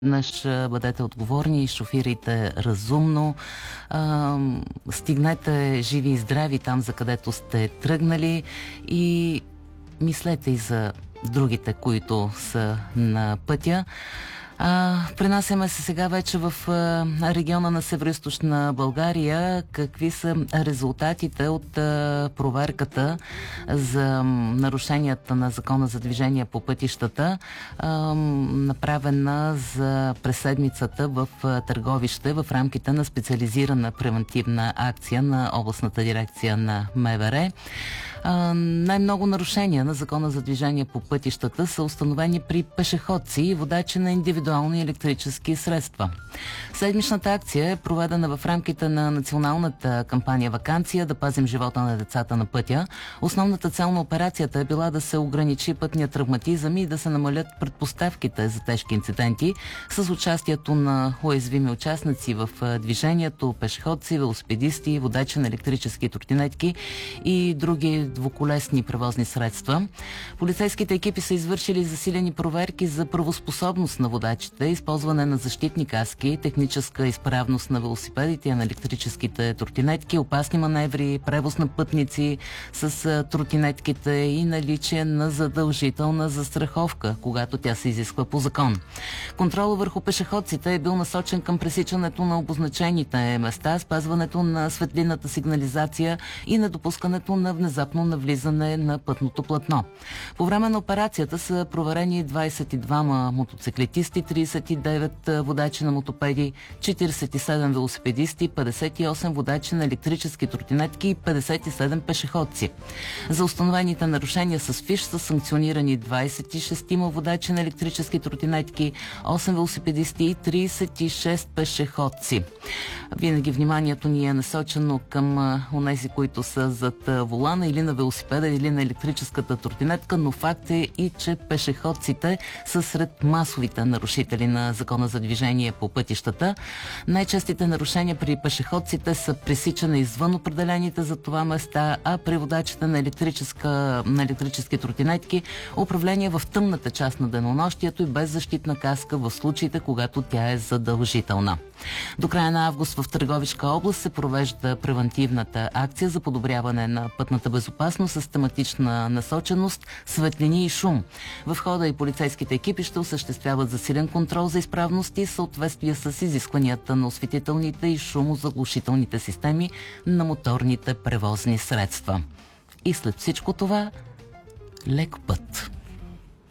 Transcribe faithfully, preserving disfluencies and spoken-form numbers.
Днес бъдете отговорни, шофирайте разумно, а, стигнете живи и здрави там, за където сте тръгнали, и мислете и за другите, които са на пътя. А, пренасяме се сега вече в а, региона на Североизточна България. Какви са резултатите от а, проверката за нарушенията на Закона за движение по пътищата, а, направена за през седмицата в а, Търговище в рамките на специализирана превентивна акция на областната дирекция на МВР. Uh, най-много нарушения на Закона за движение по пътищата са установени при пешеходци и водачи на индивидуални електрически средства. Седмичната акция е проведена в рамките на националната кампания "Ваканция да пазим живота на децата на пътя". Основната цел на операцията е била да се ограничи пътния травматизъм и да се намалят предпоставките за тежки инциденти с участието на уязвими участници в движението, пешеходци, велосипедисти, водачи на електрически тротинетки и други двуколесни превозни средства. Полицейските екипи са извършили засилени проверки за правоспособност на водачите, използване на защитни каски, техническа изправност на велосипедите и на електрическите тротинетки, опасни маневри, превоз на пътници с тротинетките и наличие на задължителна застраховка, когато тя се изисква по закон. Контролът върху пешеходците е бил насочен към пресичането на обозначените места, спазването на светлинната сигнализация и недопускането на внезапно навлизане на пътното платно. По време на операцията са проверени двадесет и двама мотоциклетисти, тридесет и девет водачи на мотопеди, четиридесет и седем велосипедисти, петдесет и осем водачи на електрически тротинетки и петдесет и седем пешеходци. За установените нарушения с фиш са санкционирани двадесет и шест водачи на електрически тротинетки, осем велосипедисти и тридесет и шест пешеходци. Винаги вниманието ни е насочено към онези, които са зад волана или на велосипеда, или на електрическата тротинетка, но факт е и, че пешеходците са сред масовите нарушители на Закона за движение по пътищата. Най-честите нарушения при пешеходците са пресичане извън определените за това места, а при водачите на, електрическа, на електрически тротинетки управление в тъмната част на денонощието и без защитна каска в случаите, когато тя е задължителна. До края на август в Търговишка област се провежда превантивната акция за подобряване на пътната безопасност с тематична насоченост, светлини и шум. В хода и полицейските екипи ще осъществяват засилен контрол за изправност и съответствие с изискванията на осветителните и шумозаглушителните системи на моторните превозни средства. И след всичко това, лек път.